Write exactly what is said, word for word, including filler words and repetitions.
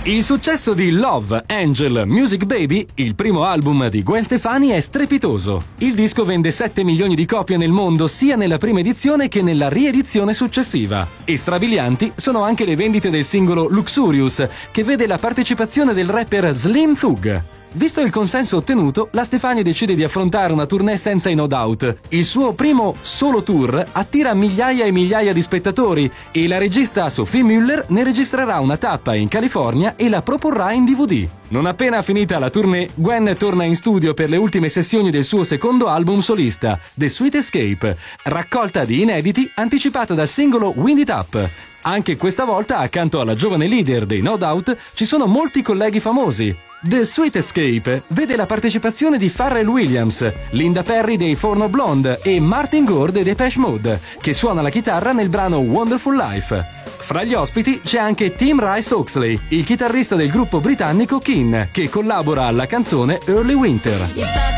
Il successo di Love, Angel, Music Baby, il primo album di Gwen Stefani, è strepitoso. Il disco vende sette milioni di copie nel mondo sia nella prima edizione che nella riedizione successiva. E strabilianti sono anche le vendite del singolo Luxurious, che vede la partecipazione del rapper Slim Thug. Visto il consenso ottenuto, la Stefani decide di affrontare una tournée senza i No Doubt. Il suo primo solo tour attira migliaia e migliaia di spettatori e la regista Sophie Muller ne registrerà una tappa in California e la proporrà in D V D. Non appena finita la tournée, Gwen torna in studio per le ultime sessioni del suo secondo album solista, The Sweet Escape, raccolta di inediti anticipata dal singolo Wind It Up. Anche questa volta, accanto alla giovane leader dei No Doubt, ci sono molti colleghi famosi. The Sweet Escape vede la partecipazione di Pharrell Williams, Linda Perry dei Four Non Blonde e Martin Gore dei Depeche Mode, che suona la chitarra nel brano Wonderful Life. Fra gli ospiti c'è anche Tim Rice-Oxley, il chitarrista del gruppo britannico Keane, che collabora alla canzone Early Winter.